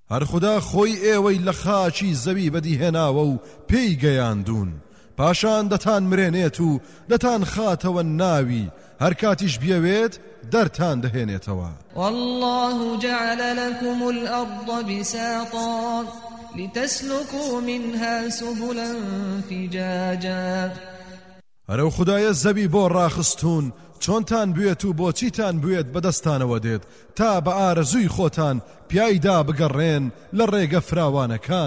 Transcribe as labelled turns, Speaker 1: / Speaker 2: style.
Speaker 1: هەر خوددا خۆی ئێوەی لە خاچی زەوی بەدیهێناوە و پێی گەیاندون پاشان دەتان مرێنێت و دەتان خاتەوە ناوی هەر کاتیش بیەوێت دەرتان دەهێنێتەوە.
Speaker 2: والله جعل لكم الأرض بساطا لتسلكوا منها سبلا فجاجا.
Speaker 1: ئەرەو خودایە زەوی بۆ ڕاخستون چۆنتان بوێت و بۆچیتان بوێت بەدەستانەوە دێت تا بە ئارەزووی خۆتان پیایدا بگەڕێن لە ڕێگە فراوانەکان.